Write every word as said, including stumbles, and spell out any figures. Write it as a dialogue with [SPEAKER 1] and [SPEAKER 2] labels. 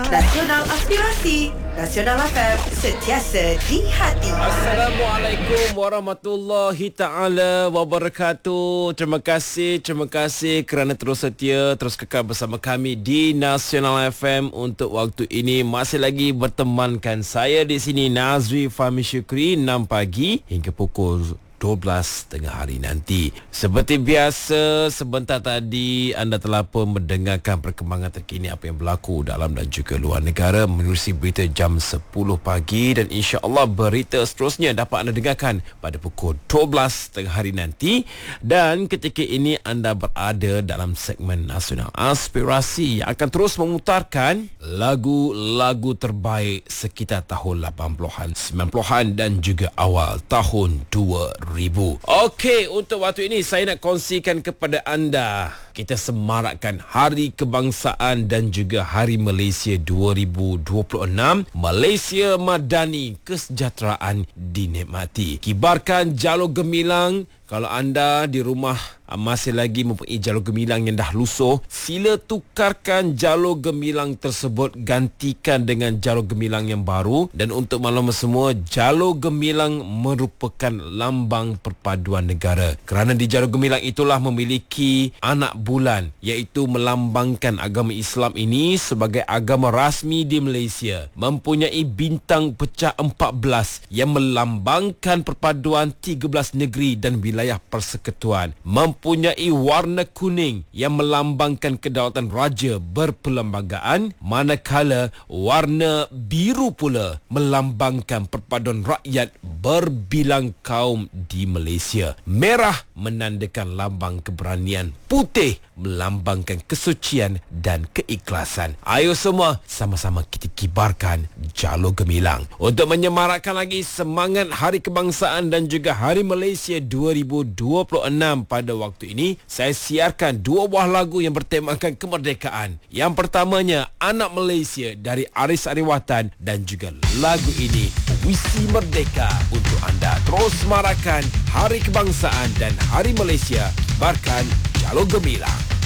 [SPEAKER 1] Nasional Aspirasi, Nasional F M, sentiasa di hati.
[SPEAKER 2] Assalamualaikum warahmatullahi taala wabarakatuh. Terima kasih, terima kasih kerana terus setia, terus kekal bersama kami di Nasional F M untuk waktu ini. Masih lagi bertemankan saya di sini, Nazri Fahmi Syukri, enam pagi hingga pukul dua belas tengah hari nanti. Seperti biasa, sebentar tadi anda telah pun mendengarkan perkembangan terkini apa yang berlaku dalam dan juga luar negara menerusi berita jam sepuluh pagi, dan insya-Allah berita seterusnya dapat anda dengarkan pada pukul dua belas tengah hari nanti. Dan ketika ini anda berada dalam segmen Nasional Aspirasi yang akan terus memutarkan lagu-lagu terbaik sekitar tahun lapan puluhan, sembilan puluhan dan juga awal tahun dua ribu. Okey, untuk waktu ini saya nak kongsikan kepada anda, kita semarakkan Hari Kebangsaan dan juga Hari Malaysia dua ribu dua puluh enam. Malaysia Madani, kesejahteraan dinikmati. Kibarkan jalur gemilang. Kalau anda di rumah masih lagi mempunyai jalur gemilang yang dah lusuh, sila tukarkan jalur gemilang tersebut, gantikan dengan jalur gemilang yang baru. Dan untuk maklumat semua, jalur gemilang merupakan lambang perpaduan negara, kerana di jalur gemilang itulah memiliki anak bulan, iaitu melambangkan agama Islam ini sebagai agama rasmi di Malaysia. Mempunyai bintang pecah empat belas yang melambangkan perpaduan tiga belas negeri dan wilayah persekutuan. Mempunyai warna kuning yang melambangkan kedaulatan raja berperlembagaan, manakala warna biru pula melambangkan perpaduan rakyat berbilang kaum di Malaysia. Merah menandakan lambang keberanian, putih melambangkan kesucian dan keikhlasan. Ayo semua sama-sama kita kibarkan jalur gemilang untuk menyemarakkan lagi semangat Hari Kebangsaan dan juga Hari Malaysia dua ribu dua puluh enam. Pada waktu ini saya siarkan dua buah lagu yang bertemakan kemerdekaan. Yang pertamanya Anak Malaysia dari Aris Ariwatan, dan juga lagu ini Puisi Merdeka untuk anda. Terus marakan Hari Kebangsaan dan Hari Malaysia, kibarkan jalur gemilang.